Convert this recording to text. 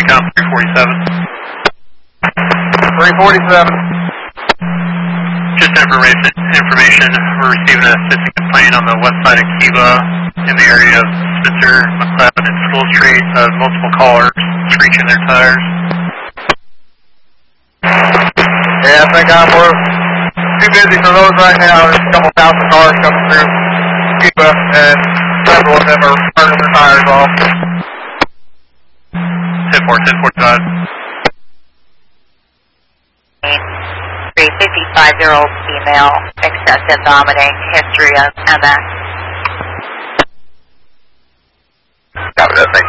count 347. 347. Just information, we're receiving a missing complaint on the west side of Kiva in the area of Spencer, McLeod, and School Street. Multiple callers screeching their tires. Yeah, I think we're too busy for those right now. There's a couple thousand cars coming through Kiva, and several of them are turning their tires off. 10-4, 55-year-old female, excessive vomiting, history of MS. Copy that, thank you.